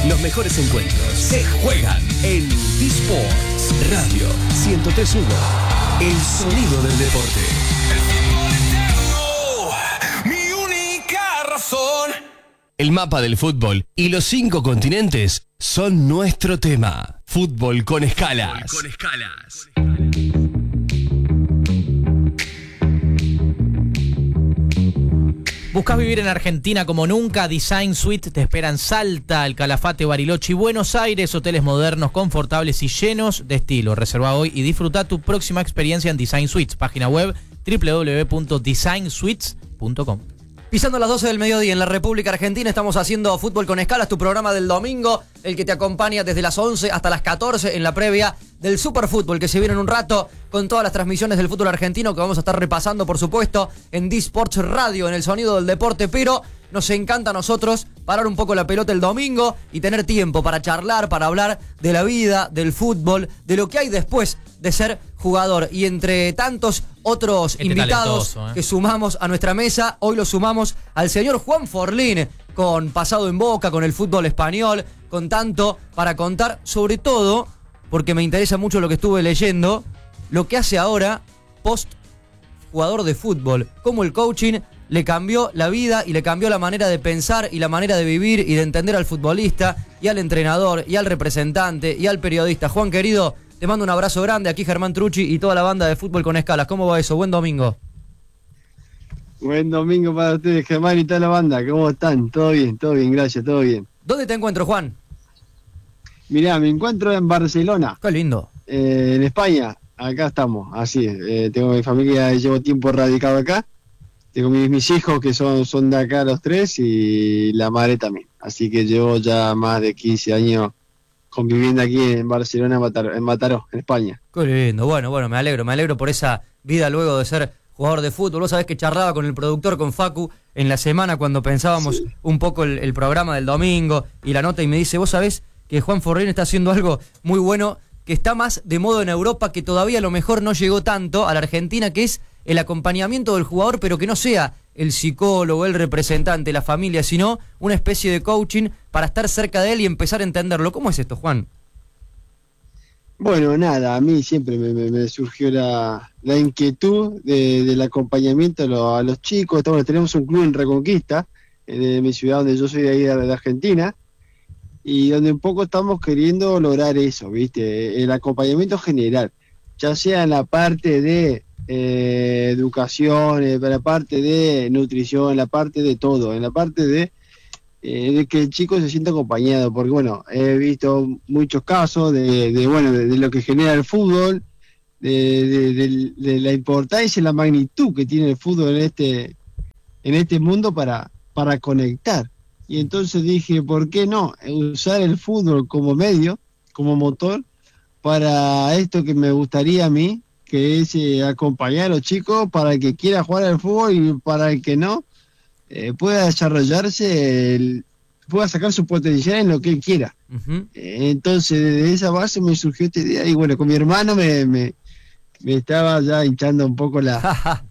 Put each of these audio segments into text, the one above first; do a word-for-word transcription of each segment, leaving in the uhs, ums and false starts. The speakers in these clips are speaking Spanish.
Los mejores encuentros se juegan en eSports Radio ciento tres punto uno. El sonido del deporte. El fútbol eterno, mi única razón. El mapa del fútbol y los cinco continentes son nuestro tema. Fútbol con escalas. Fútbol con escalas. ¿Buscás vivir en Argentina como nunca? Design Suite te espera en Salta, El Calafate, Bariloche y Buenos Aires. Hoteles modernos, confortables y llenos de estilo. Reserva hoy y disfruta tu próxima experiencia en Design Suites. Página web doble u doble u doble u punto design suites punto com. Pisando las doce del mediodía en la República Argentina, estamos haciendo Fútbol con Escalas, tu programa del domingo, el que te acompaña desde las once hasta las catorce en la previa del Superfútbol, que se viene en un rato con todas las transmisiones del fútbol argentino, que vamos a estar repasando, por supuesto, en eSports Radio, en el sonido del deporte, pero nos encanta a nosotros parar un poco la pelota el domingo y tener tiempo para charlar, para hablar de la vida, del fútbol, de lo que hay después de ser jugador. Y entre tantos otros Gente invitados talentoso, ¿eh? que sumamos a nuestra mesa, hoy lo sumamos al señor Juan Forlín, con pasado en Boca, con el fútbol español, con tanto para contar, sobre todo, porque me interesa mucho lo que estuve leyendo, lo que hace ahora post jugador de fútbol, cómo el coaching le cambió la vida y le cambió la manera de pensar y la manera de vivir y de entender al futbolista y al entrenador y al representante y al periodista. Juan, querido, te mando un abrazo grande. Aquí Germán Trucci y toda la banda de Fútbol con Escalas. ¿Cómo va eso? Buen domingo. Buen domingo para ustedes, Germán, y toda la banda. ¿Cómo están? Todo bien, todo bien, gracias, todo bien. ¿Dónde te encuentro, Juan? Mirá, me encuentro en Barcelona. Qué lindo. Eh, en España. Acá estamos, así es. Eh, tengo mi familia, llevo tiempo radicado acá. Tengo mis, mis hijos que son, son de acá los tres y la madre también. Así que llevo ya más de quince años conviviendo aquí en Barcelona, en Mataró, en, Mataró, en España. Qué lindo. Bueno, bueno, me alegro, me alegro por esa vida luego de ser jugador de fútbol. Vos sabés que charlaba con el productor, con Facu, en la semana cuando pensábamos sí. un poco el, el programa del domingo y la nota, y me dice, vos sabés que Juan Forlín está haciendo algo muy bueno, que está más de moda en Europa, que todavía a lo mejor no llegó tanto a la Argentina, que es el acompañamiento del jugador, pero que no sea el psicólogo, el representante, la familia, sino una especie de coaching para estar cerca de él y empezar a entenderlo. ¿Cómo es esto, Juan? Bueno, nada, a mí siempre me, me, me surgió la, la inquietud de, del acompañamiento a, lo, a los chicos. Estamos, tenemos un club en Reconquista, de mi ciudad, donde yo soy de ahí, de, de Argentina, y donde un poco estamos queriendo lograr eso, ¿viste? El acompañamiento general, ya sea en la parte de eh, educación, en la parte de nutrición, en la parte de todo, en la parte de, eh, de que el chico se sienta acompañado, porque bueno, he visto muchos casos de, de bueno, de, de lo que genera el fútbol, de, de, de, de la importancia y la magnitud que tiene el fútbol en este, en este mundo para, para conectar. Y entonces dije, ¿por qué no usar el fútbol como medio, como motor, para esto que me gustaría a mí, que es eh, acompañar a los chicos para el que quiera jugar al fútbol y para el que no, eh, pueda desarrollarse, el, pueda sacar su potencial en lo que él quiera. Uh-huh. eh, entonces, desde esa base me surgió esta idea, y bueno, con mi hermano me, me, me estaba ya hinchando un poco la...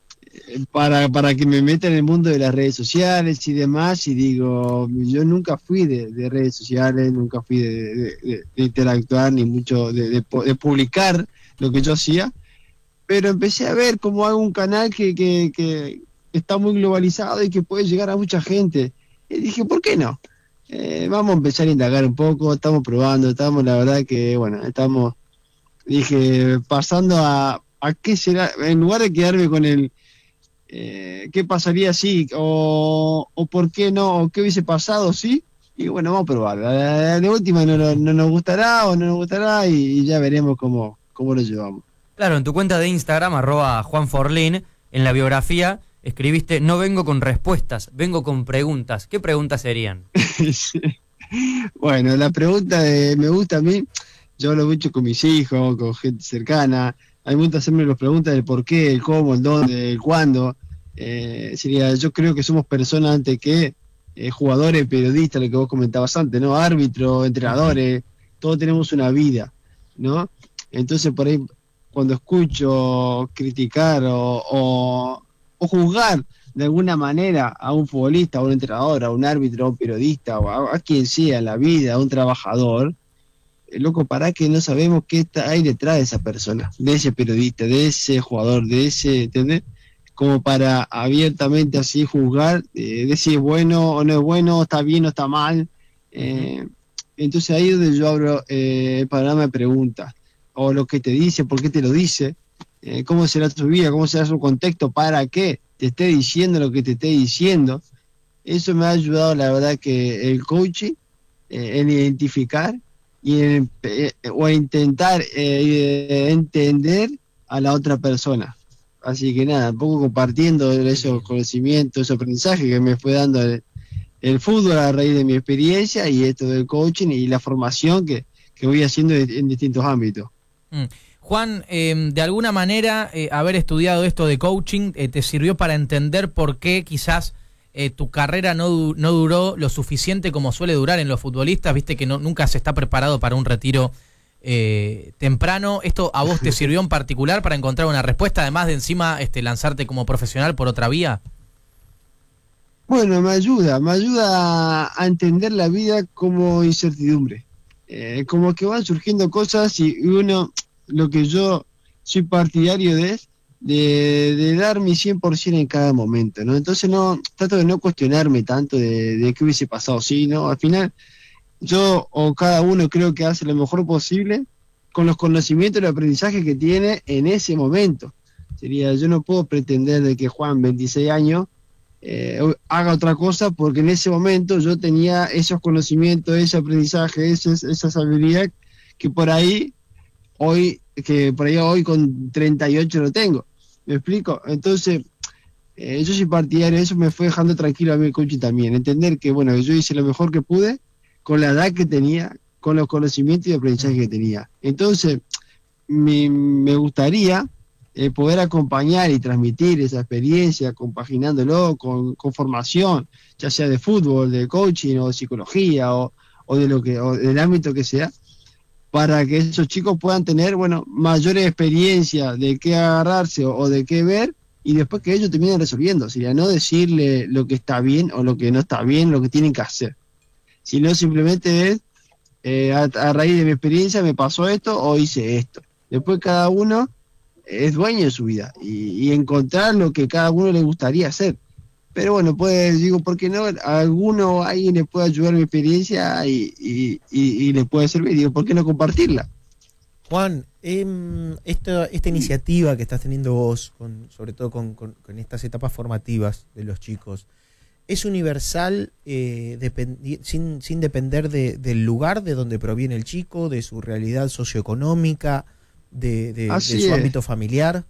Para, para que me meta en el mundo de las redes sociales y demás, y digo, yo nunca fui de, de redes sociales, nunca fui de, de, de, de interactuar, ni mucho de, de, de publicar lo que yo hacía, pero empecé a ver como hago un canal que, que, que está muy globalizado y que puede llegar a mucha gente, y dije, ¿por qué no? Eh, vamos a empezar a indagar un poco, estamos probando, estamos, la verdad que, bueno, estamos, dije, pasando a, a qué será, en lugar de quedarme con el Eh, ¿qué pasaría si? O, o ¿por qué no? ¿O qué hubiese pasado si? Y bueno, vamos a probar. De, de última no, no, no nos gustará o no nos gustará y, y ya veremos cómo, cómo lo llevamos. Claro, en tu cuenta de Instagram, arroba Juan Forlín, en la biografía escribiste, no vengo con respuestas, vengo con preguntas. ¿Qué preguntas serían? Sí. Bueno, la pregunta de me gusta a mí, yo lo he hecho con mis hijos, con gente cercana. A mí me gusta hacerme las preguntas del por qué, el cómo, el dónde, el cuándo. Eh, sería, yo creo que somos personas antes que eh, jugadores, periodistas, lo que vos comentabas antes, ¿no? Árbitros, entrenadores, todos tenemos una vida, ¿no? Entonces por ahí cuando escucho criticar o, o, o juzgar de alguna manera a un futbolista, a un entrenador, a un árbitro, a un periodista, o a, a quien sea en la vida, a un trabajador, eh, loco, para que no sabemos qué está, hay detrás de esa persona, de ese periodista, de ese jugador, de ese, ¿entendés? Como para abiertamente así juzgar, eh, de si es bueno o no es bueno, está bien o está mal. Eh, entonces ahí es donde yo abro eh, el panorama de preguntas, o lo que te dice, por qué te lo dice, eh, cómo será su vida, cómo será su contexto, para qué te esté diciendo lo que te esté diciendo. Eso me ha ayudado, la verdad, que el coaching, eh, en identificar y en, eh, o intentar eh, entender a la otra persona. Así que nada, un poco compartiendo esos conocimientos, esos aprendizajes que me fue dando el, el fútbol a raíz de mi experiencia y esto del coaching y la formación que, que voy haciendo en distintos ámbitos. Mm. Juan, eh, de alguna manera eh, haber estudiado esto de coaching eh, te sirvió para entender por qué quizás eh, tu carrera no, du- no duró lo suficiente como suele durar en los futbolistas, viste que no, nunca se está preparado para un retiro Eh, temprano. ¿Esto a vos te sirvió en particular para encontrar una respuesta, además de encima este, lanzarte como profesional por otra vía? Bueno, me ayuda, me ayuda a entender la vida como incertidumbre. Eh, como que van surgiendo cosas y uno, lo que yo soy partidario de es de, de dar mi cien por ciento en cada momento, ¿no? Entonces no trato de no cuestionarme tanto de, de qué hubiese pasado, sí, ¿no? Al final yo o cada uno creo que hace lo mejor posible con los conocimientos y el aprendizaje que tiene en ese momento. Sería, yo no puedo pretender de que Juan, veintiséis años, eh, haga otra cosa porque en ese momento yo tenía esos conocimientos, ese aprendizaje, esas, esas habilidades que por ahí hoy, que por ahí hoy con treinta y ocho no tengo. ¿Me explico? Entonces, eh, yo soy partidario, eso me fue dejando tranquilo a mí el coaching también, entender que bueno, yo hice lo mejor que pude con la edad que tenía, con los conocimientos y aprendizaje que tenía. Entonces, me, me gustaría eh, poder acompañar y transmitir esa experiencia, compaginándolo con, con formación, ya sea de fútbol, de coaching o de psicología o, o de lo que, o del ámbito que sea, para que esos chicos puedan tener, bueno, mayores experiencias de qué agarrarse o, o de qué ver, y después que ellos terminen resolviendo, sería no decirle lo que está bien o lo que no está bien, lo que tienen que hacer, sino simplemente es, eh, a, a raíz de mi experiencia me pasó esto o hice esto. Después cada uno es dueño de su vida y, y encontrar lo que cada uno le gustaría hacer. Pero bueno, pues digo, ¿por qué no? A alguno, a alguien le puede ayudar mi experiencia y, y, y, y le puede servir. Digo, ¿por qué no compartirla? Juan, eh, esta, esta iniciativa que estás teniendo vos, con, sobre todo con, con, con estas etapas formativas de los chicos, ¿es universal eh, dependi- sin, sin depender de, del lugar de donde proviene el chico, de su realidad socioeconómica, de, de, de su es. ámbito familiar?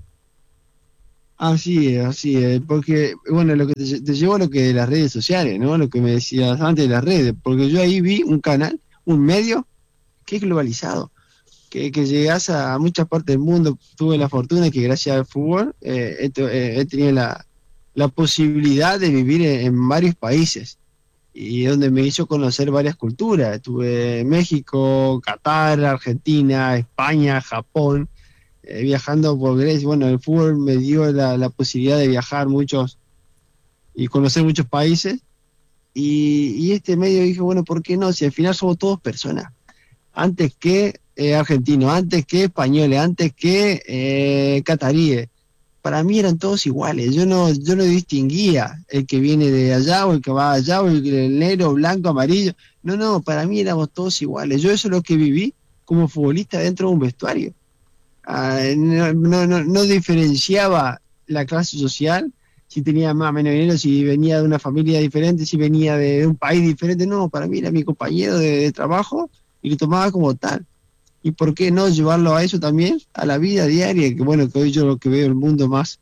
Así es, así es, porque, bueno, lo que te, te llevo a lo que de las redes sociales, ¿no? Lo que me decías antes de las redes, porque yo ahí vi un canal, un medio que es globalizado, que, que llegas a muchas partes del mundo. Tuve la fortuna que gracias al fútbol eh, he, eh, he tenido la, la posibilidad de vivir en, en varios países, y donde me hizo conocer varias culturas. Estuve en México, Qatar, Argentina, España, Japón, eh, viajando por Grecia. Bueno, el fútbol me dio la, la posibilidad de viajar muchos y conocer muchos países, y, y este medio dije, bueno, ¿por qué no? Si al final somos todos personas, antes que eh, argentinos, antes que españoles, antes que eh, cataríes. Para mí eran todos iguales, yo no yo no distinguía el que viene de allá o el que va allá o el, el negro, blanco, amarillo. No, no, para mí éramos todos iguales. Yo eso es lo que viví como futbolista dentro de un vestuario. Ah, no, no, no, no diferenciaba la clase social, si tenía más o menos dinero, si venía de una familia diferente, si venía de, de un país diferente. No, para mí era mi compañero de, de trabajo y lo tomaba como tal. ¿Y por qué no llevarlo a eso también, a la vida diaria? Que bueno, que hoy yo lo que veo el mundo más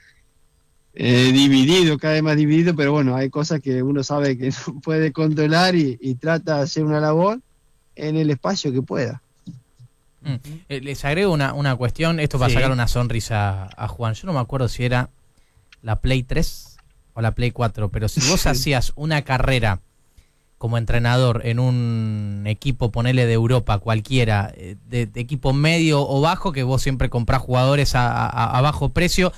eh, dividido, cada vez más dividido, pero bueno, hay cosas que uno sabe que no puede controlar y, y trata de hacer una labor en el espacio que pueda. Mm. Eh, les agrego una, una cuestión, esto va Sí. a sacar una sonrisa a Juan. Yo no me acuerdo si era la Play tres o la Play cuatro, pero si vos hacías una carrera como entrenador en un equipo, ponele de Europa, cualquiera, de, de equipo medio o bajo, que vos siempre comprás jugadores a, a, a bajo precio,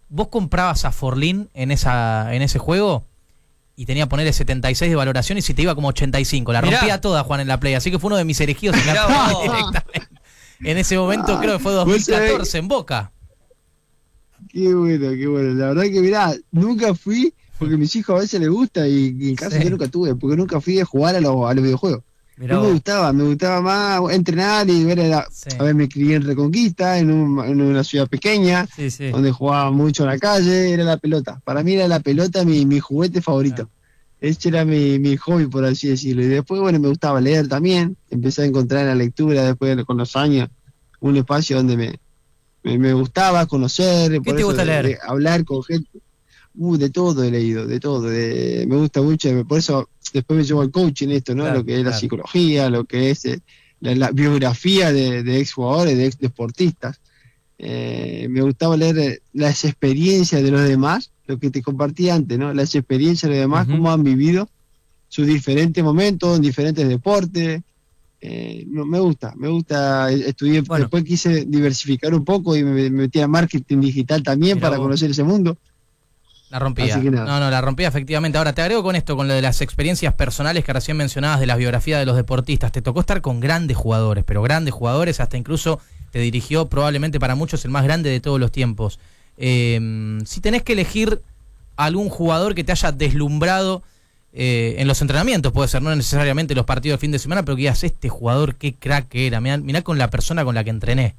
vos comprabas a Forlín en esa en ese juego y tenía ponerle setenta y seis de valoración y si te iba como ochenta y cinco. La Mirá. rompía toda, Juan, en la Play. Así que fue uno de mis elegidos en la Mirá Play vos. directamente. En ese momento creo que fue dos mil catorce en Boca. Qué bueno, qué bueno. La verdad que, mirá, nunca fui, porque a mis hijos a veces les gusta y, y en casa Sí. yo nunca tuve, porque nunca fui a jugar a, los a los videojuegos. Mirá No me vos. gustaba, me gustaba más entrenar y ver, la, Sí. a ver, me crié en Reconquista, en, un- en una ciudad pequeña, Sí, sí. donde jugaba mucho en la calle, era la pelota. Para mí era la pelota mi, mi juguete favorito. Ese era mi, mi hobby, por así decirlo. Y después, bueno, me gustaba leer también. Empecé a encontrar en la lectura, después con los años, un espacio donde me, me, me gustaba conocer. ¿Qué por te eso gusta de- leer? de hablar con gente. Uh, de todo he leído, de todo. De, me gusta mucho, por eso después me llevo al coaching esto, ¿no? Claro, lo que es la claro. psicología, lo que es eh, la, la biografía de, de exjugadores, de ex deportistas. Eh, me gustaba leer eh, las experiencias de los demás, lo que te compartí antes, ¿no? Las experiencias de los demás, Ujú. cómo han vivido sus diferentes momentos en diferentes deportes. Eh, no, me gusta, me gusta. eh, Estudié, Bueno. después quise diversificar un poco y me, me metí a marketing digital también Mirá para vos. conocer ese mundo. La rompía. Así que nada. No, no, la rompía efectivamente. Ahora, te agrego con esto, con lo de las experiencias personales que recién mencionabas de las biografías de los deportistas. Te tocó estar con grandes jugadores, pero grandes jugadores, hasta incluso te dirigió probablemente para muchos el más grande de todos los tiempos. Eh, si tenés que elegir algún jugador que te haya deslumbrado eh, en los entrenamientos, puede ser, no necesariamente los partidos de fin de semana, pero que digas, este jugador, qué crack que era. Mirá, mirá con la persona con la que entrené.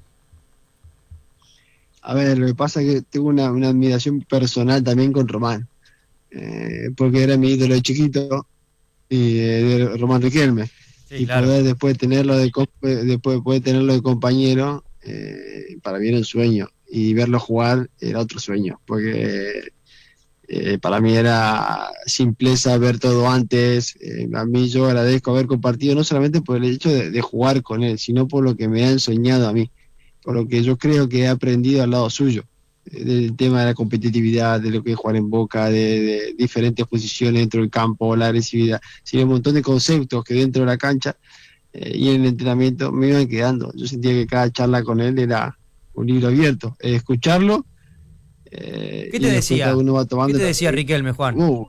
A ver, lo que pasa es que tengo una, una admiración personal también con Román, eh, porque era mi ídolo de chiquito, y eh, de Román Riquelme. Sí, y claro. poder después tenerlo de co- eh, después poder tenerlo de compañero, eh, para mí era un sueño. Y verlo jugar era otro sueño, porque eh, para mí era simpleza ver todo antes. Eh, a mí yo agradezco haber compartido no solamente por el hecho de, de jugar con él, sino por lo que me ha enseñado a mí, por lo que yo creo que he aprendido al lado suyo, eh, del tema de la competitividad, de lo que es jugar en Boca, de, de diferentes posiciones dentro del campo, la agresividad, sí, un montón de conceptos que dentro de la cancha eh, y en el entrenamiento me iban quedando. Yo sentía que cada charla con él era un libro abierto, eh, escucharlo. eh, ¿Qué y te después decía? cada uno va ¿Qué tomando te la- decía Riquelme, Juan? Uh,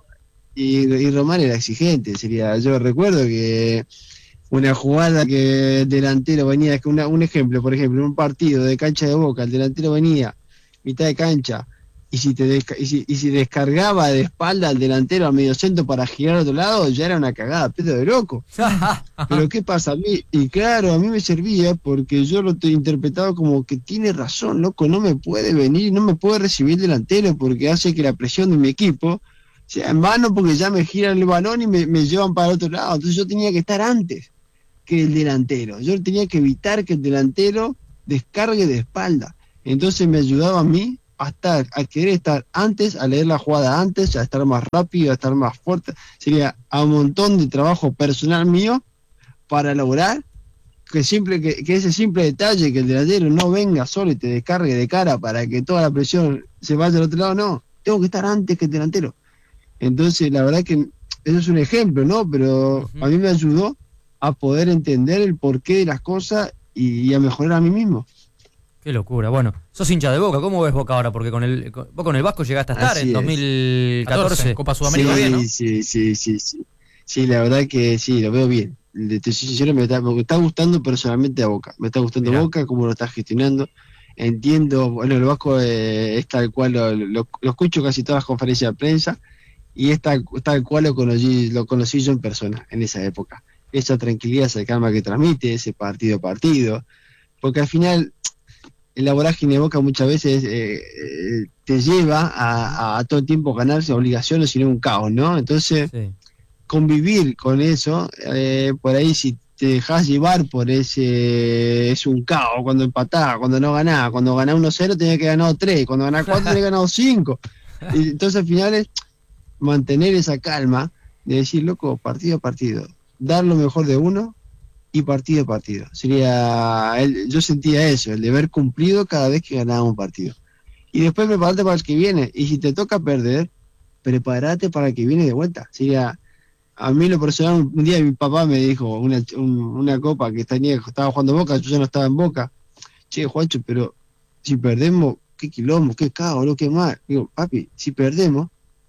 y, y Román era exigente, sería. Yo recuerdo que una jugada que el delantero venía, que una, un ejemplo, por ejemplo, en un partido de cancha de Boca, el delantero venía mitad de cancha y si te desca- y si, y si descargaba de espalda al delantero al mediocentro para girar al otro lado, ya era una cagada, pedo de loco. Pero ¿qué pasa? A mí, y claro, a mí me servía porque yo lo te- interpretaba como que tiene razón, loco, no me puede venir, no me puede recibir el delantero porque hace que la presión de mi equipo sea en vano porque ya me giran el balón y me, me llevan para el otro lado. Entonces yo tenía que estar antes que el delantero. Yo tenía que evitar que el delantero descargue de espalda. Entonces me ayudaba a mí a estar, a querer estar antes, a leer la jugada antes, a estar más rápido, a estar más fuerte. Sería a un montón de trabajo personal mío para lograr que simple que, que ese simple detalle, que el delantero no venga solo y te descargue de cara para que toda la presión se vaya al otro lado, no, tengo que estar antes que el delantero. Entonces la verdad que eso es un ejemplo, ¿no? Pero Ujú. a mí me ayudó a poder entender el porqué de las cosas y, y a mejorar a mí mismo. Qué locura. Bueno, sos hincha de Boca. ¿Cómo ves Boca ahora? Porque con el con- vos con el Vasco llegaste a estar Así en es. dos mil catorce. Copa Sudamérica, sí, bien, ¿no? sí, sí, sí, sí. Sí, la verdad que sí, lo veo bien. De- Te soy sincero, me está, me está gustando personalmente a Boca. Me está gustando Mirá. Boca, cómo lo está gestionando. Entiendo, bueno, el Vasco eh, es tal cual, lo, lo- lo escucho casi todas las conferencias de prensa y es tal, tal cual lo conocí, lo conocí yo en persona en esa época. Esa tranquilidad, esa calma que transmite, ese partido a partido. Porque al final, en la vorágine de Boca muchas veces eh, eh, te lleva a, a todo el tiempo ganarse obligaciones, sino un caos, ¿no? Entonces, Sí. convivir con eso, eh, por ahí si te dejas llevar por ese, es un caos, cuando empatás, cuando no ganás, cuando ganás uno cero tenés que ganar tres, cuando ganás cuatro tenés que ganar cinco. Y entonces al final es mantener esa calma de decir, loco, partido a partido, dar lo mejor de uno y partido a partido. Sería, el- yo sentía eso, el de haber cumplido cada vez que ganaba un partido. Y después prepararte para el que viene. Y si te toca perder, prepárate para el que viene de vuelta. Sería, a mí lo personal, un día mi papá me dijo una, un- una copa que tenía, estaba jugando Boca, yo ya no estaba en Boca. Che, Juancho, pero si perdemos, qué quilombo, qué caos, lo que más. Digo, papi, si perdemos,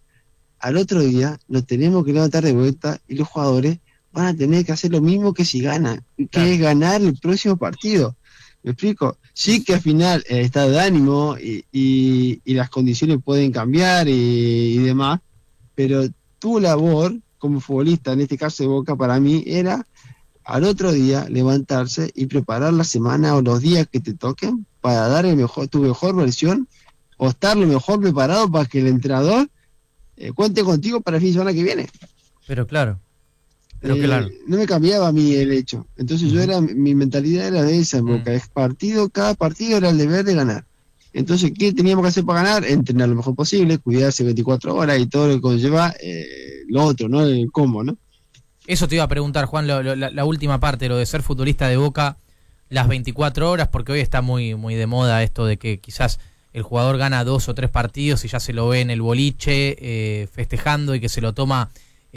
al otro día nos tenemos que levantar de vuelta y los jugadores van a tener que hacer lo mismo que si ganan, que claro. es ganar el próximo partido. ¿Me explico? Sí que al final el estado de ánimo y, y, y las condiciones pueden cambiar y, y demás, pero tu labor como futbolista, en este caso de Boca, para mí era al otro día levantarse y preparar la semana o los días que te toquen para dar el mejor, tu mejor versión o estar lo mejor preparado para que el entrenador eh, cuente contigo para el fin de semana que viene. Pero claro. Pero eh, claro. No me cambiaba a mí el hecho. Entonces uh-huh. yo era, mi mentalidad era de esa en Boca. Uh-huh. Es partido, cada partido era el deber de ganar. Entonces, ¿qué teníamos que hacer para ganar? Entrenar lo mejor posible, cuidarse veinticuatro horas y todo lo que conlleva eh, lo otro, ¿no? El cómo, ¿no? Eso te iba a preguntar, Juan, lo, lo, la, la última parte, lo de ser futbolista de Boca las veinticuatro horas, porque hoy está muy, muy de moda esto de que quizás el jugador gana dos o tres partidos y ya se lo ve en el boliche eh, festejando y que se lo toma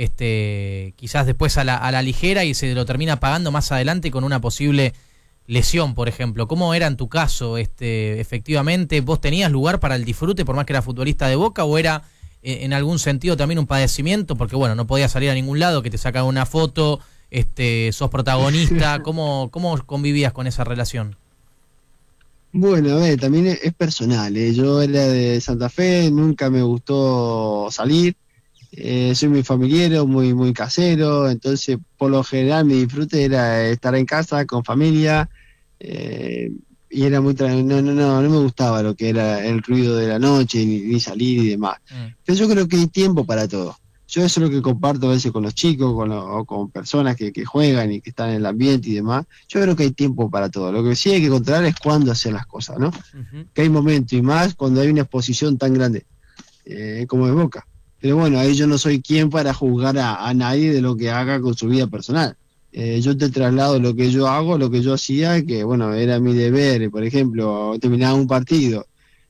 este quizás después a la, a la ligera y se lo termina pagando más adelante con una posible lesión, por ejemplo. ¿Cómo era en tu caso? Este, efectivamente, ¿vos tenías lugar para el disfrute por más que era futbolista de Boca o era eh, en algún sentido también un padecimiento? Porque bueno, no podías salir a ningún lado, que te sacan una foto, este, sos protagonista. ¿Cómo, cómo convivías con esa relación? Bueno, a ver, también es, es personal, ¿eh? Yo era de Santa Fe, nunca me gustó salir. Eh, soy muy familiero, muy muy casero, entonces por lo general mi disfrute era estar en casa con familia eh, y era muy tra- no, no no no me gustaba lo que era el ruido de la noche ni, ni salir y demás. Mm. Pero yo creo que hay tiempo para todo. Yo eso es lo que comparto a veces con los chicos, con lo, o con personas que, que juegan y que están en el ambiente y demás. Yo creo que hay tiempo para todo. Lo que sí hay que controlar es cuándo hacer las cosas, ¿no? Uh-huh. Que hay momentos y más cuando hay una exposición tan grande eh, como es Boca. Pero bueno, ahí yo no soy quien para juzgar a, a nadie de lo que haga con su vida personal. Eh, yo te traslado lo que yo hago, lo que yo hacía, que bueno, era mi deber. Por ejemplo, terminaba un partido,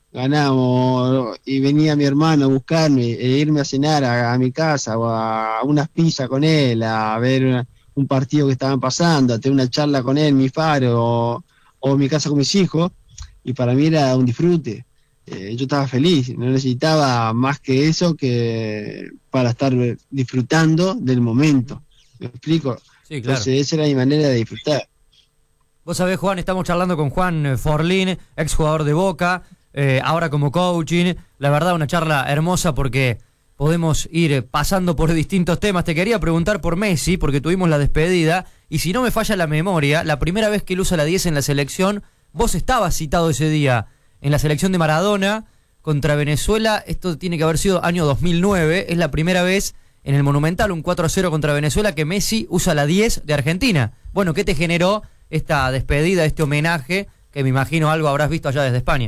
ganamos y venía mi hermano a buscarme e irme a cenar a, a mi casa o a, a unas pizzas con él, a ver una, un partido que estaban pasando, a tener una charla con él, mi faro, o, o mi casa con mis hijos, y para mí era un disfrute. Eh, yo estaba feliz, no necesitaba más que eso que para estar disfrutando del momento. ¿Me explico? Sí, claro. Entonces esa era mi manera de disfrutar. Vos sabés, Juan, estamos charlando con Juan Forlín, exjugador de Boca, eh, ahora como coaching. La verdad, una charla hermosa porque podemos ir pasando por distintos temas. Te quería preguntar por Messi, porque tuvimos la despedida, y si no me falla la memoria, la primera vez que él usa la diez en la selección, vos estabas citado ese día en la selección de Maradona contra Venezuela. Esto tiene que haber sido año dos mil nueve. Es la primera vez en el Monumental, un cuatro a cero contra Venezuela, que Messi usa la diez de Argentina. Bueno, ¿qué te generó esta despedida, este homenaje, que me imagino algo habrás visto allá desde España?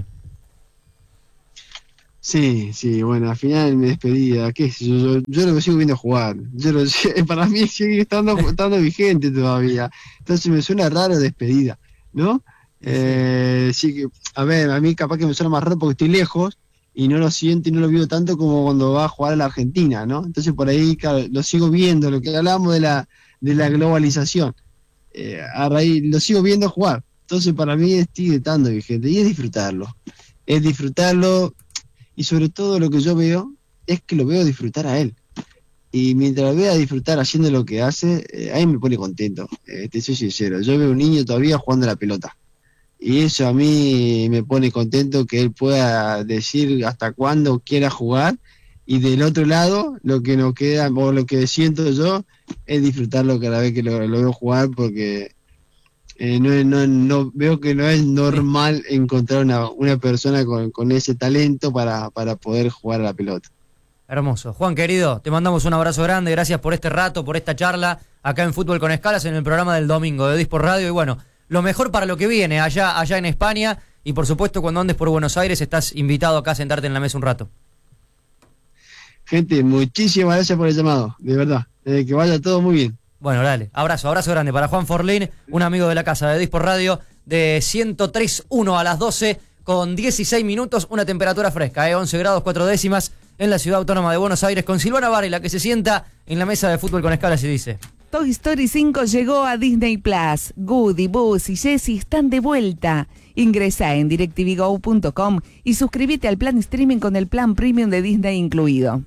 Sí, sí, bueno, al final mi despedida, qué sé yo, yo, yo lo sigo viendo jugar. Yo lo, para mí sigue estando, estando vigente todavía. Entonces me suena raro despedida, ¿no? Eh, sí, que, a ver, a mí capaz que me suena más raro porque estoy lejos y no lo siento y no lo vivo tanto como cuando va a jugar a la Argentina, ¿no? Entonces por ahí, claro, lo sigo viendo, lo que hablamos de la de la globalización, eh, a raíz, lo sigo viendo jugar. Entonces para mí sigue estando vigente y es disfrutarlo, es disfrutarlo y sobre todo lo que yo veo es que lo veo disfrutar a él. Y mientras lo vea disfrutar haciendo lo que hace, eh, ahí me pone contento, eh, te soy sincero. Yo veo un niño todavía jugando a la pelota. Y eso a mí me pone contento que él pueda decir hasta cuándo quiera jugar. Y del otro lado, lo que nos queda, o lo que siento yo, es disfrutarlo cada vez que lo, lo veo jugar, porque eh, no, no, no veo que no es normal encontrar una, una persona con, con ese talento para, para poder jugar a la pelota. Hermoso. Juan, querido, te mandamos un abrazo grande. Gracias por este rato, por esta charla acá en Fútbol con Escalas, en el programa del domingo de Dispor Radio. Y bueno, lo mejor para lo que viene allá allá en España, y por supuesto cuando andes por Buenos Aires estás invitado acá a sentarte en la mesa un rato. Gente, muchísimas gracias por el llamado, de verdad, eh, que vaya todo muy bien. Bueno, dale, abrazo, abrazo grande para Juan Forlín, un amigo de la casa de Dispor Radio, de ciento tres punto uno a las doce con dieciséis minutos, una temperatura fresca, eh, once grados cuatro décimas en la ciudad autónoma de Buenos Aires, con Silvana Varela, que se sienta en la mesa de Fútbol con Escalas y dice... Toy Story cinco llegó a Disney Plus. Woody, Buzz y Jessie están de vuelta. Ingresa en directv go punto com y suscríbete al plan streaming con el plan premium de Disney incluido.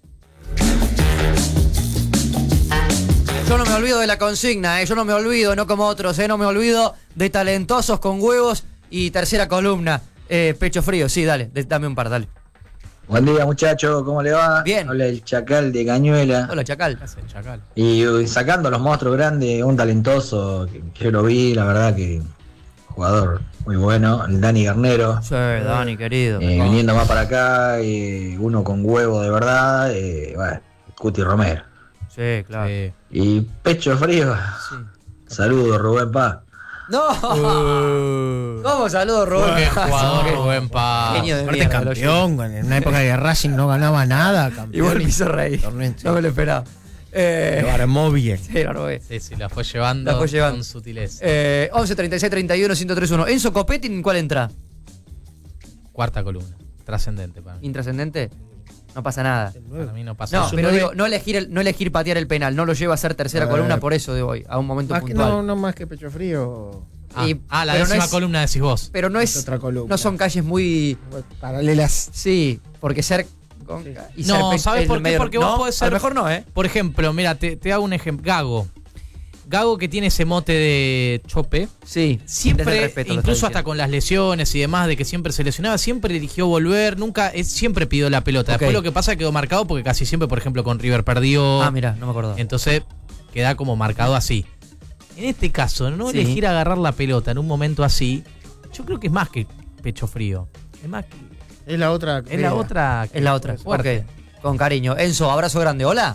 Yo no me olvido de la consigna, ¿eh? Yo no me olvido, no como otros, ¿eh? No me olvido de talentosos con huevos y tercera columna. Eh, pecho frío, sí, dale, de- dame un par, dale. Buen día, muchachos, ¿cómo le va? Bien. Habla el Chacal de Cañuela. Hola, Chacal. ¿Qué hace el Chacal? Y uh, sacando a los monstruos grandes, un talentoso, que, que yo lo vi, la verdad que jugador muy bueno, el Dani Garnero. Sí, Dani, querido. Eh, viniendo más para acá, eh, uno con huevo de verdad, eh, bueno, Cuti Romero. Sí, claro. Sí. Y pecho frío, saludos Rubén Paz. ¡No! ¿Cómo saludo, Rubén? Qué jugador, Rubén Paz. Genio de Aparte mierda, lo campeón, con- en una época que Racing no ganaba nada, campeón. Igual me hizo reír. Torneo, sí. No me lo esperaba. Eh, Lo armó bien. sí, lo robé. Sí, sí, la fue llevando, La fue llevando. con sutileza. Eh, once, treinta y seis, treinta y uno, ciento tres, uno. Enzo Copetti, ¿cuál entra? Cuarta columna. Trascendente para mí. ¿Intrascendente? No pasa nada. Para mí no pasa No, nada. pero digo, no elegir, el, no elegir patear el penal, no lo lleva a ser tercera A columna ver. por eso de hoy, a un momento Más que- puntual. no, no más que pecho frío. Ah, Y- ah, la pero no décima es- columna decís vos. Pero no Es es, otra columna. no son calles muy, Paralelas. sí, porque ser con, y No, ser pe- ¿sabes el por qué? medio- Porque vos no, podés ser- a lo mejor no, ¿eh? Por ejemplo, mira, te, te hago un ejemplo. Gago. Gago que tiene ese mote de chope. Sí, desde Siempre, el respeto lo incluso está hasta diciendo. con las lesiones y demás, de que siempre se lesionaba, siempre eligió volver, nunca, es, siempre pidió la pelota. Ok. Después lo que pasa quedó marcado porque casi siempre, por ejemplo, con River perdió. Ah, mira, no me acuerdo. Entonces queda como marcado así. En este caso, no Sí. elegir agarrar la pelota en un momento así, yo creo que es más que pecho frío. Es más que. Es la otra. Es la otra. Es la otra, Fuerte. ok, con cariño. Enzo, abrazo grande, hola.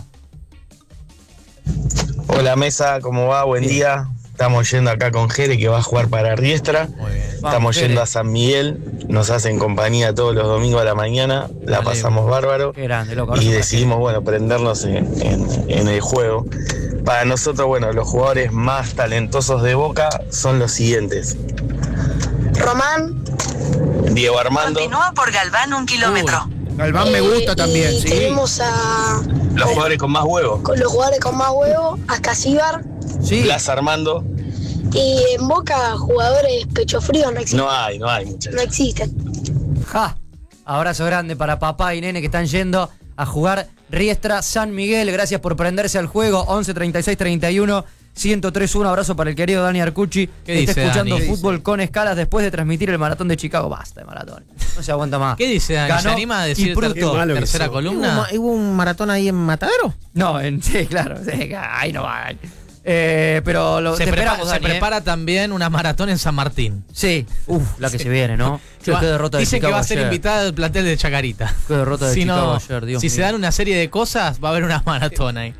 Hola mesa, ¿cómo va? Buen Bien. día. Estamos yendo acá con Jere que va a jugar para Riestra. Muy bien. Vamos, Estamos Jere. yendo a San Miguel. Nos hacen compañía todos los domingos a la mañana. La Dale. pasamos bárbaro. Qué grande, loco. Y abrazo decidimos, bueno, prendernos en, en- en el juego. Para nosotros, bueno, los jugadores más talentosos de Boca son los siguientes. Román, Diego Armando, continúa por Galván un kilómetro. Galván me gusta Eh, también, y sí. Tenemos a los jugadores con más huevos. con los jugadores con más huevo, a Casíbar. Sí, Blas Armando, Y en Boca, jugadores pecho frío no existen. no hay, no hay No muchachos. existen. ja. Abrazo grande para papá y nene que están yendo a jugar Riestra San Miguel. Gracias por prenderse al juego. once, treinta y seis, treinta y uno, ciento tres, uno. Abrazo para el querido Dani Arcucci. ¿Qué Está dice, escuchando Dani? ¿Qué fútbol con escalas después de transmitir el maratón de Chicago. Basta de maratón. No se aguanta más. ¿Qué dice Dani? ¿Se Ganó anima a decir y Pruto. ter- Qué malo que tercera sos. ¿Hubo, columna? ma- ¿Hubo un maratón ahí en Matadero? No, en, sí, claro. Sí, ahí no va. Eh, pero lo Se, te prepara, esperamos, se Dani, ¿eh? prepara también una maratón en San Martín. Sí. Uf, la que se viene, ¿no? Que va- Qué derrota de dicen que Chicago va a ser ayer. invitada del plantel de Chacarita. Qué derrota de si Chicago no, ayer, Dios si mío. se dan una serie de cosas, va a haber una maratón ahí.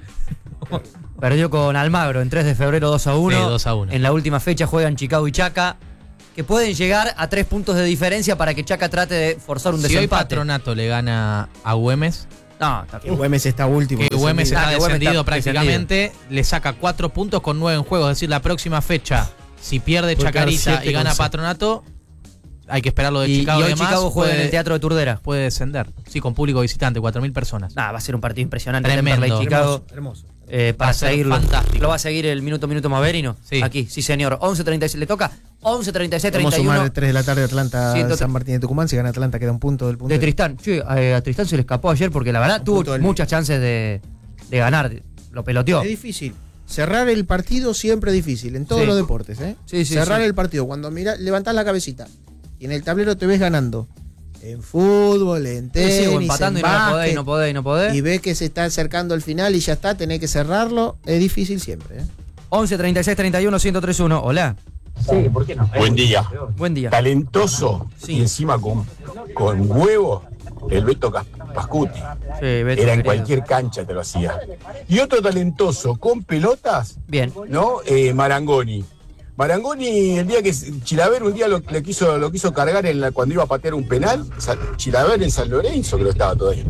Perdió con Almagro en tres de febrero dos a uno. Sí, dos a uno. En la última fecha juegan Chicago y Chaca, que pueden llegar a tres puntos de diferencia para que Chaca trate de forzar un Si hoy desempate. Patronato le gana a Güemes, No, está Que Güemes está último. que Güemes Ah, está que Güemes descendido está prácticamente, le saca cuatro puntos con nueve en juego. Es decir, la próxima fecha, si pierde Puede quedar Chacarita siete y gana con seis. Patronato, hay que esperar lo de Y, Chicago y y, hoy demás. Chicago juega puede, en el Teatro de Turdera. puede descender. Sí, con público visitante, cuatro mil personas. Nah, va a ser un partido impresionante. Tremendo. Temperley Chicago. Hermoso. Eh, Va para a ser seguirlo. fantástico. Lo va a seguir el minuto minuto Maverino. Sí. Aquí, sí señor. once treinta y seis le toca. once treinta y seis, Vamos a treinta y sumar uno. el tres de la tarde Atlanta ciento tre- San Martín de Tucumán. Si gana Atlanta queda un punto del punto. De Tristán. Che, eh, a Tristán se le escapó ayer porque la verdad Un tuvo punto del- muchas chances de, de ganar. Lo peloteó. Es difícil. Cerrar el partido siempre es difícil, en todos Sí. los deportes. ¿eh? Sí, sí, Cerrar sí. el partido, cuando mira, levantás la cabecita y en el tablero te ves ganando. En fútbol, en Sí, tenis, sí, o empatando en y no podés, básquet, y no podés, y no podés. y ves que se está acercando al final y ya está, tenés que cerrarlo. Es difícil siempre. ¿eh? once treinta y seis, treinta y uno, ciento tres uno. Hola. Sí, ¿por qué no? Buen día. Buen día. Talentoso Sí. y encima con, con huevo, el Beto Cas- Pascuti. Sí, Beto, Era en querido. cualquier cancha te lo hacía. Y otro talentoso con pelotas, Bien. ¿no? Eh, Marangoni. Marangoni, el día que Chilaver un día lo, le quiso, lo quiso cargar en la, cuando iba a patear un penal, Sa- Chilaver en San Lorenzo, que lo estaba todavía.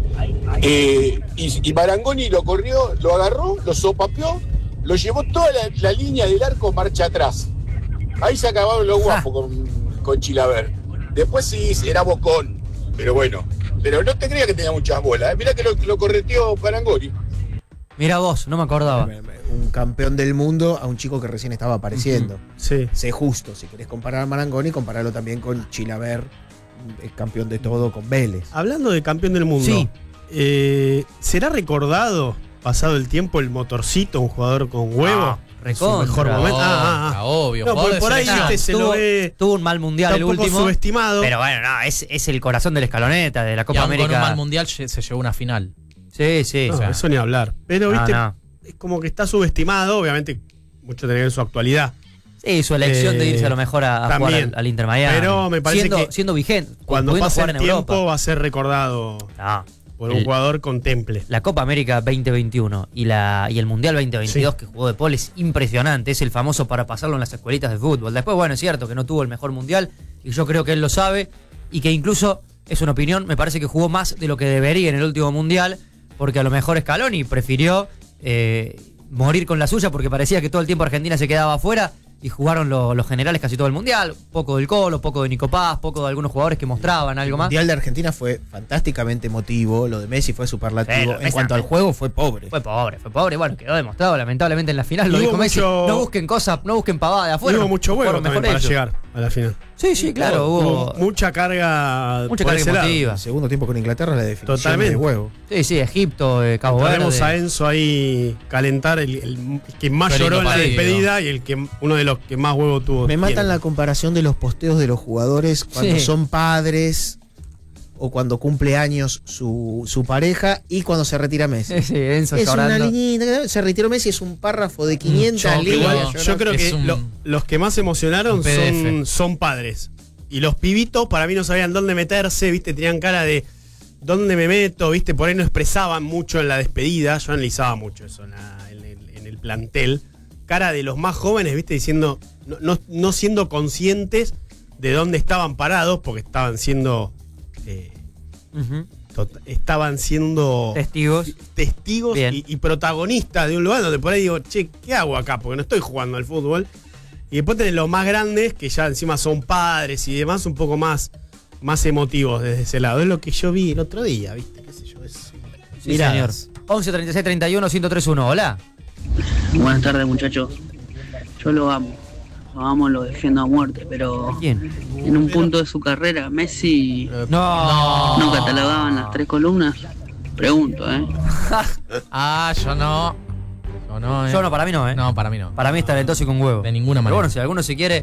Eh, y, y Marangoni lo corrió, lo agarró, lo sopapeó, lo llevó toda la, la línea del arco marcha atrás. Ahí se acabaron los guapos con, con Chilaver. Después sí, era bocón, pero bueno. Pero no te creas que tenía muchas bolas. ¿eh? Mirá que lo, lo correteó Marangoni. Mira vos, no me acordaba. Un campeón del mundo a un chico que recién estaba apareciendo. Uh-huh. Sí. Sé justo, si querés comparar a Marangoni, compararlo también con Chilaver, el campeón de todo con Vélez. Hablando de campeón del mundo, Sí. eh, ¿será recordado, pasado el tiempo, el Motorcito, un jugador con huevo? Ah, en su recontra. mejor momento. Ah, ah, ah. Obvio, No, jugador por, de por ahí selección. viste, se tuvo, lo ve tuvo un mal mundial está el un poco último. subestimado. Pero bueno, no, es, es el corazón de la escaloneta, de la Y Copa aún con un América. mal mundial se se llevó una final. Sí, sí. No, o sea, eso ni hablar. Pero, No, viste, no. es como que está subestimado, obviamente, mucho tiene que ver en su actualidad. Sí, su elección Eh, de irse a lo mejor a, a jugar también. al, al Inter Miami. Pero me parece siendo, que siendo vigente, Cuando pudiendo pase jugar el en tiempo Europa. va a ser recordado No. por un El- jugador con temple. La Copa América veinte veintiuno y la y el Mundial veinte veintidós que jugó de Paul es impresionante, es el famoso para pasarlo en las escuelitas de fútbol. Después, bueno, es cierto que no tuvo el mejor Mundial y yo creo que él lo sabe y que incluso, es una opinión, me parece que jugó más de lo que debería en el último Mundial porque a lo mejor Scaloni prefirió eh, morir con la suya porque parecía que todo el tiempo Argentina se quedaba afuera y jugaron lo- los generales casi todo el Mundial. Poco del Colo, poco de Nico Paz, poco de algunos jugadores que mostraban algo El más. Mundial de Argentina fue fantásticamente emotivo, lo de Messi fue superlativo. Pero, en Messi- cuanto al juego, fue pobre. Fue pobre, fue pobre. Bueno, quedó demostrado lamentablemente en la final. Lo Y hubo dijo Messi. mucho- No busquen cosas, no busquen pavadas de afuera. Hubo mucho huevo fueron también mejor para hechos. llegar a la final. Sí, sí, claro. Hubo, mucha carga Mucha por carga ese lado. emotiva. El segundo tiempo con Inglaterra, la definición Totalmente. de huevo. Sí, sí, Egipto, eh, Cabo Tenemos Verde. a Enzo ahí calentar, el, el que más Qué lloró lindo en la partido. despedida y el que uno de los que más huevo tuvo. Me matan tiene. la comparación de los posteos de los jugadores cuando Sí. son padres o cuando cumple años su, su pareja y cuando se retira Messi. Sí, sí, Enzo Es una llorando. liñita, se retiró Messi, es un párrafo de quinientas choque, líneas. Igual, no, yo llorando. creo que Es un- lo- los que más emocionaron un P D F. son, son padres. Y los pibitos para mí no sabían dónde meterse, viste, tenían cara de dónde me meto, viste, por ahí no expresaban mucho en la despedida. Yo analizaba mucho eso en, la- en el, en el plantel. Cara de los más jóvenes, viste, diciendo, no, no, no siendo conscientes de dónde estaban parados, porque estaban siendo. eh, Ujú. tot- estaban siendo Testigos. testigos Bien. y, y protagonistas de un lugar donde por ahí digo, che, ¿qué hago acá? Porque no estoy jugando al fútbol. Y después tenés los más grandes, que ya encima son padres y demás, un poco más, más emotivos desde ese lado. Es lo que yo vi el otro día, ¿viste? ¿Qué sé yo? Es, Sí, miradas. señor. once treinta y seis treinta y uno ciento tres uno. Hola. Buenas tardes, muchachos. Yo lo amo. Lo amo, lo defiendo a muerte, pero ¿Quién? en un punto de su carrera, Messi No. no catalogaban las tres columnas. Pregunto, ¿eh? Ah, yo no. Yo no, eh. Yo no, para mí no, ¿eh? No, para mí no. Para mí es talentoso y con huevo. De ninguna Pero manera. bueno, si alguno se quiere.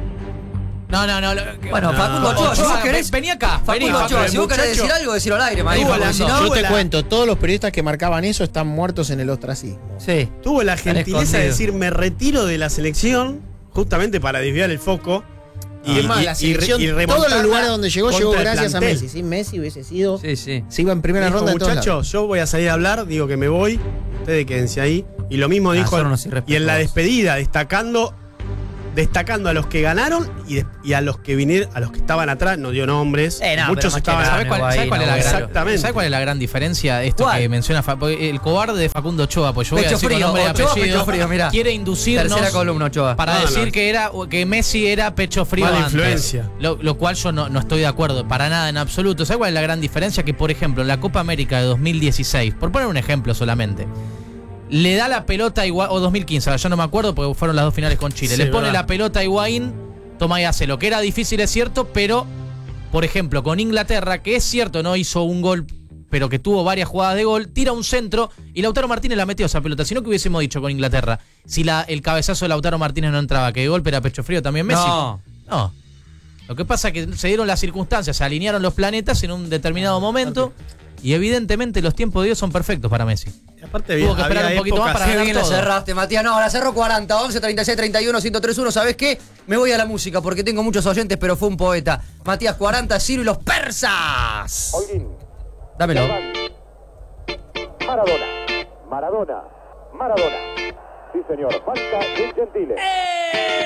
No, no, no. lo- Bueno, No. Facundo Ochoa, si vos querés. Vení acá. Vení, Facundo Ochoa, Facundo. si vos querés muchacho. decir algo, decirlo al aire, marico. Tuvo la- porque si no. tuvo Yo te la- cuento, todos los periodistas que marcaban eso están muertos en el ostracismo. Sí. Tuvo la Están gentileza de escondidos. decir, me retiro de la selección, justamente para desviar el foco. Y, Es más, y- la y- selección, y todos los remontarla lugares donde llegó, contra llegó el gracias a plantel. Messi. Sin Messi hubiese sido. Sí, sí. Se iba en primera Dijo, ronda en todos lados. muchachos, yo voy a salir a hablar, digo que me voy, ustedes quédense ahí. Y lo mismo Ah, dijo, son unos irrespetuosos. y en la despedida, destacando destacando a los que ganaron y, de- y a los que vinieron, a los que estaban atrás, no dio nombres, Eh, no, muchos pero estaban... ¿Sabes cuál, ¿sabes cuál es la gran, Exactamente. ¿sabes cuál es la gran diferencia? Esto ¿Cuál? que menciona Fa- porque el cobarde de Facundo Ochoa, pues yo voy a Pecho decir con frío, nombre y Ochoa, apellido, pecho frío, mirá. quiere inducirnos Tercera columna, Ochoa. para No, decir no. que era que Messi era pecho frío Mala antes. influencia. Lo, lo cual yo no, no estoy de acuerdo para nada en absoluto. ¿Sabes cuál es la gran diferencia? Que por ejemplo en la Copa América de dos mil dieciséis, por poner un ejemplo solamente, le da la pelota a Higuaín, o dos mil quince, ahora ya no me acuerdo porque fueron las dos finales con Chile. Sí, le pone verdad. la pelota a Higuaín, toma y hace lo que era difícil, es cierto, pero por ejemplo con Inglaterra, que es cierto no hizo un gol, pero que tuvo varias jugadas de gol, tira un centro y Lautaro Martínez la metió esa pelota. Si no, que hubiésemos dicho con Inglaterra, si la, el cabezazo de Lautaro Martínez no entraba, que de golpe era pecho frío también Messi. No. No. Lo que pasa es que se dieron las circunstancias, se alinearon los planetas en un determinado momento y evidentemente los tiempos de Dios son perfectos para Messi. Y aparte Tuvo que esperar un poquito más para Qué ganar bien la todo. cerraste, Matías. No, la cerró cuarenta, once, treinta y seis, treinta y uno, ciento tres uno. ¿Sabés qué? Me voy a la música porque tengo muchos oyentes, pero fue un poeta. Matías cuarenta, Ciro y los persas. Dámelo. Maradona, Maradona, Maradona. Sí, señor, falta de Gentile.